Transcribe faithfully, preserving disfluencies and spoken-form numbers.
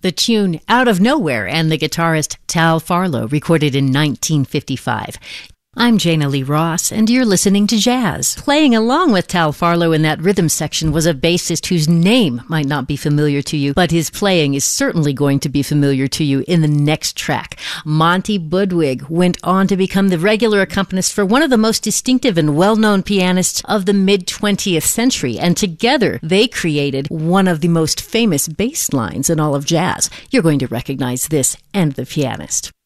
The tune Out of Nowhere and the guitarist Tal Farlow, recorded in nineteen fifty-five. I'm Jana Lee Ross, and you're listening to Jazz. Playing along with Tal Farlow in that rhythm section was a bassist whose name might not be familiar to you, but his playing is certainly going to be familiar to you in the next track. Monty Budwig went on to become the regular accompanist for one of the most distinctive and well-known pianists of the mid-twentieth century, and together they created one of the most famous bass lines in all of jazz. You're going to recognize this and the pianist.